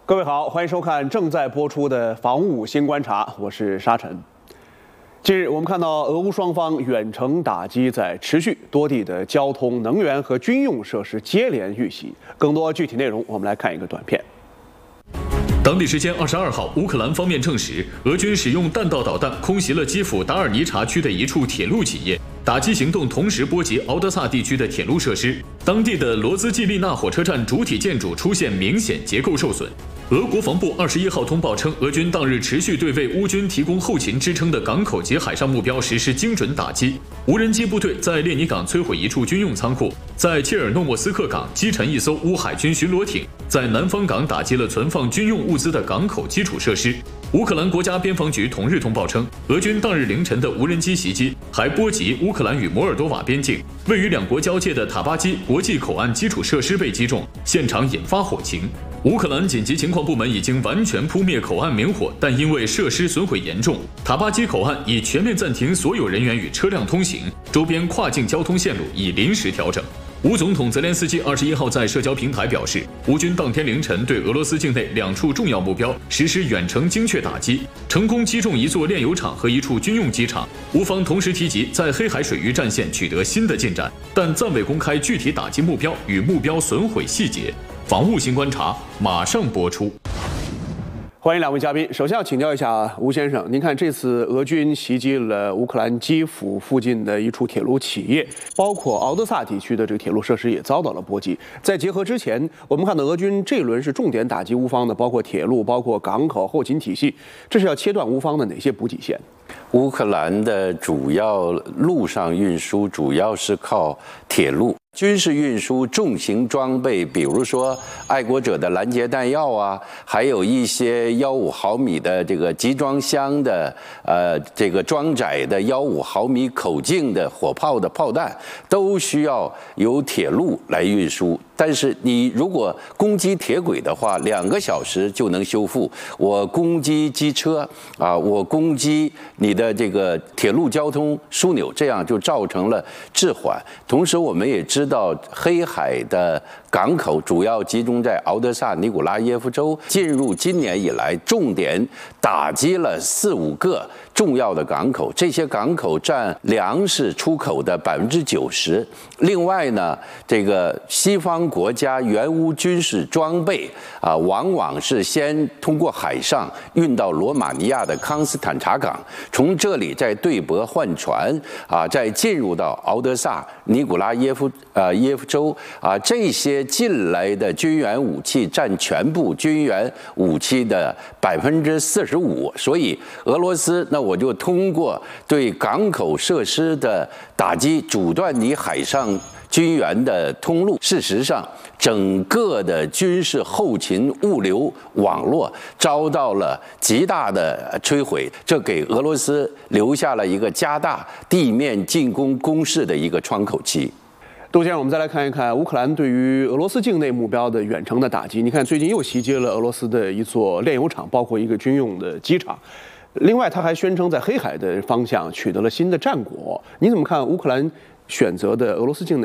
各位好，欢迎收看正在播出的《防务新观察》，我是沙尘。近日，我们看到俄乌双方远程打击在持续，多地的交通、能源和军用设施接连遇袭。更多具体内容，我们来看一个短片。 当地时间22号，乌克兰方面证实，俄军使用弹道导弹空袭了基辅达尔尼察区的一处铁路企业。打击行动同时波及敖德萨地区的铁路设施，当地的罗兹季利纳火车站主体建筑出现明显结构受损。俄国防部21号通报称，俄军当日持续对为乌军提供后勤支撑的港口及海上目标实施精准打击。无人机部队在列尼港摧毁一处军用仓库，在切尔诺莫斯克港击沉一艘乌海军巡逻艇，在南方港打击了存放军用物资的港口基础设施。乌克兰国家边防局同日通报称，俄军当日凌晨的无人机袭击还波及乌克兰与摩尔多瓦边境，位于两国交界的塔巴基国际口岸基础设施被击中，现场引发火情。乌克兰紧急情况部门已经完全扑灭口岸明火，但因为设施损毁严重，塔巴基口岸已全面暂停所有人员与车辆通行，周边跨境交通线路已临时调整。乌总统泽连斯基21号在社交平台表示，乌军当天凌晨对俄罗斯境内2处重要目标实施远程精确打击，成功击中一座炼油厂和一处军用机场。乌方同时提及在黑海水域战线取得新的进展，但暂未公开具体打击目标与目标损毁细节。防务新观察马上播出。 欢迎两位嘉宾。首先要请教一下吴先生，您看这次俄军袭击了乌克兰基辅附近的一处铁路企业，包括敖德萨地区的这个铁路设施也遭到了波及。在结合之前，我们看到俄军这一轮是重点打击乌方的，包括铁路、包括港口、后勤体系，这是要切断乌方的哪些补给线？ 乌克兰的主要陆上运输主要是靠铁路。军事运输重型装备，比如说爱国者的拦截弹药啊，还有一些15毫米的这个集装箱的这个装载的15毫米口径的火炮的炮弹，都需要由铁路来运输。但是你如果攻击铁轨的话，2个小时就能修复。我攻击机车啊，我攻击你的这个铁路交通枢纽，这样就造成了滞缓。同时，我们也知道黑海的港口主要集中在敖德萨、尼古拉耶夫州，进入今年以来，重点打击了4、5个重要的港口，这些港口占粮食出口的90%。另外呢，这个西方国家援乌军事装备啊，往往是先通过海上运到罗马尼亚的康斯坦察港，从这里再对泊换船啊，再进入到敖德萨、尼古拉耶夫州啊，这些进来的军援武器占全部军援武器的45%，所以俄罗斯那我就通过对港口设施的打击，阻断你海上军援的通路。事实上，整个的军事后勤物流网络遭到了极大的摧毁，这给俄罗斯留下了一个加大地面进攻攻势的一个窗口期。 杜先生，我们再来看一看乌克兰对于俄罗斯境内目标的远程的打击。你看，最近又袭击了俄罗斯的一座炼油厂，包括一个军用的机场。另外，他还宣称在黑海的方向取得了新的战果。你怎么看乌克兰选择的俄罗斯境内